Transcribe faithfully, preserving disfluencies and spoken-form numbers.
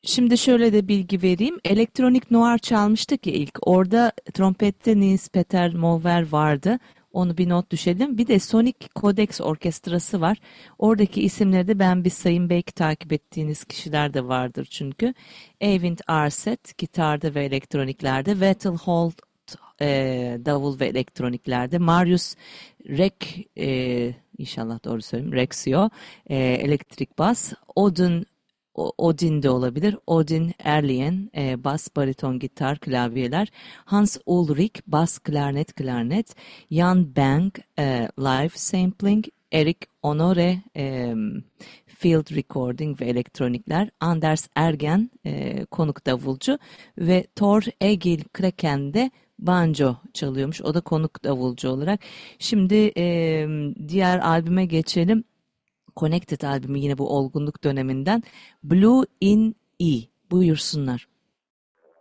Şimdi şöyle de bilgi vereyim. Elektronik Noir çalmıştık ya ilk. Orada trompette Nils Peter Maurer vardı. Onu bir not düşelim. Bir de Sonic Codex Orkestrası var. Oradaki isimleri de ben bir sayayım. Belki takip ettiğiniz kişiler de vardır çünkü. Eyvind Arset gitarda ve elektroniklerde. Wethelhold e, davul ve elektroniklerde. Marius Rek, e, inşallah doğru söyleyeyim. Rexio e, elektrik bas. Odin o- Odin de olabilir. Odin Erlien, e, bas, bariton, gitar, klavyeler. Hans Ulrich, bas, klarnet, klarnet. Jan Bang, e, live sampling. Erik Honore, e, field recording ve elektronikler. Anders Ergen, e, konuk davulcu. Ve Thor Egil Kraken de banjo çalıyormuş. O da konuk davulcu olarak. Şimdi e, diğer albüme geçelim. Connected albümü yine bu olgunluk döneminden. Blue in E. Buyursunlar.